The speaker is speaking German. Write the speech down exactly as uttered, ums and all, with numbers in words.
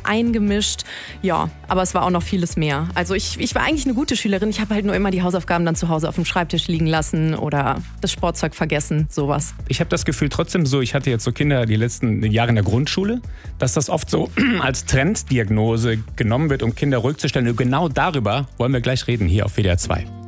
eingemischt. Ja, aber es war auch noch vieles mehr. Also ich, ich war eigentlich eine gute Schülerin. Ich habe halt nur immer die Hausaufgaben dann zu Hause auf dem Schreibtisch liegen lassen oder das Sportzeug vergessen, sowas. Ich habe das Gefühl trotzdem so, ich hatte jetzt so Kinder die letzten Jahre in der Grundschule, dass das oft so als Trenddiagnose genommen wird, um Kinder ruhig zu stellen. Und genau darüber wollen wir gleich reden hier auf W D R zwei.